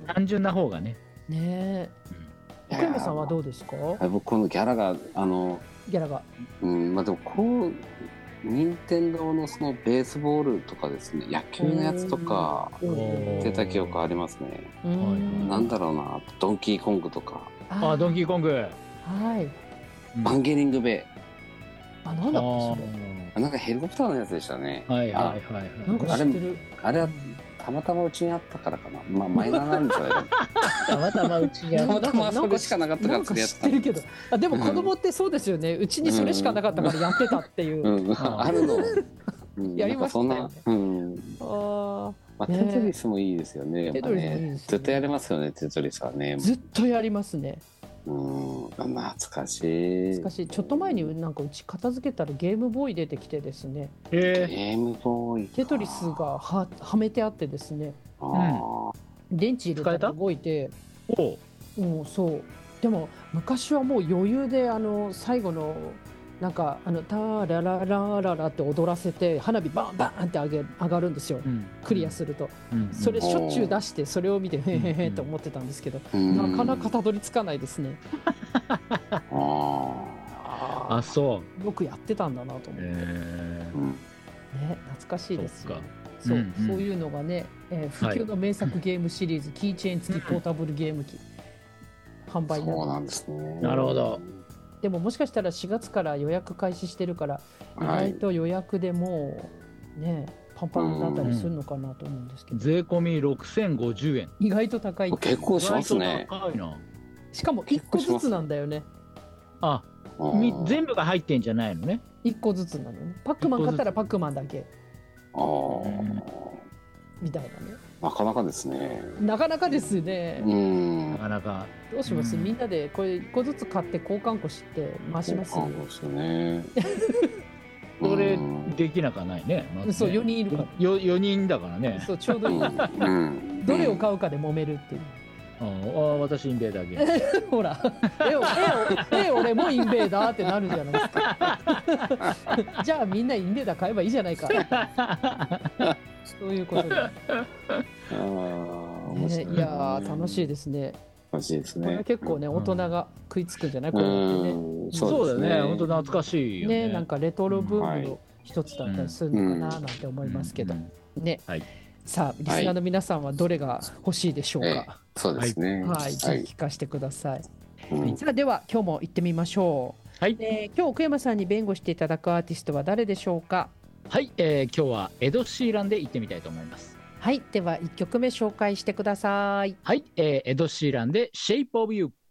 単純な方がね。 ねえ。奥山さんはどうですか？ 僕このギャラがギャラが。 まあでも任天堂のそのベースボールとかですね、野球のやつとか出た記憶ありますね。なんだろうな、ドンキーコングとか。 ドンキーコング。 はい。 バンゲリングベイ。 なんだっけそれ。 なんかヘリコプターのやつでしたね。 はいはいはい。 なんか知ってる。 あれはたまたまうちにあったからかな。まあマイナーなんですよね。 たまたまうちにあった。 たまたまそれしかなかったからなんか知ってるけど。でも子供ってそうですよね。うちにそれしかなかったからやってたっていう。 あるの。 やりましたよね。 テトリスもいいですよね。 テトリスもいいですね。 ずっとやりますよね、テトリスはね。 ずっとやりますね。 懐かしい。 懐かしい。ちょっと前になんかうち片付けたらゲームボーイ出てきてですね。 ゲームボーイ。 テトリスがはめてあってですね。電池入れたら動いて。そう。でも昔はもう余裕で最後のなんかタラララララって踊らせて花火バンバンって上がるんですよ。クリアすると。それしょっちゅう出してそれを見てへへへと思ってたんですけど、なかなかたどり着かないですね。 そう。 よくやってたんだなと思って。ね、懐かしいですよ。そういうのがね、不朽の名作ゲームシリーズ、キーチェーン付きポータブルゲーム機販売そうなんですね。 なるほど。 でももしかしたら4月から予約開始してるから、意外と予約でもうねパンパンだったりするのかなと思うんですけど、 税込み6050円。 意外と高い。 結構しますね。 高いな。 しかも1個ずつなんだよね。 全部が入ってんじゃないのね。 1個ずつなのね。パックマン買ったらパックマンだけみたいなね。 なかなかですね。 なかなかですね。 なかなか。 どうします？みんなでこれ1個ずつ買って交換庫して回します。 交換庫ですよね。 それできなかないね。 そう4人いるから。 4人だからね。 そうちょうどいい。どれを買うかで揉めるっていう。 私インベーダーゲーム。 ほら、俺もインベーダーってなるじゃないですか。じゃあみんなインベーダー買えばいいじゃないか。そういうことで。いや楽しいですね。 楽しいですね。 これ結構ね大人が食いつくんじゃないこれね。 そうだね。本当懐かしいよね。 なんかレトロブームの一つだったりするのかななんて思いますけどね。さあリスナーの皆さんはどれが欲しいでしょうか。 そうですね。 ぜひ聞かせてください。さあでは今日も行ってみましょう。今日奥山さんに弁護していただくアーティストは誰でしょうか。 はい、今日はエド・シーランで行ってみたいと思います。 はい、では1曲目紹介してください。 はい、エド・シーランで Shape of You。